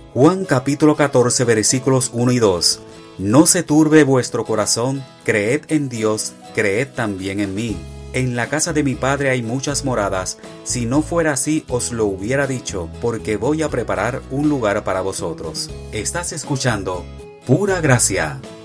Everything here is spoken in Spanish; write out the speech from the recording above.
Juan capítulo 14 versículos 1 y 2. No se turbe vuestro corazón, creed en Dios, creed también en mí. En la casa de mi Padre hay muchas moradas, si no fuera así os lo hubiera dicho, porque voy a preparar un lugar para vosotros. Estás escuchando Pura Gracia.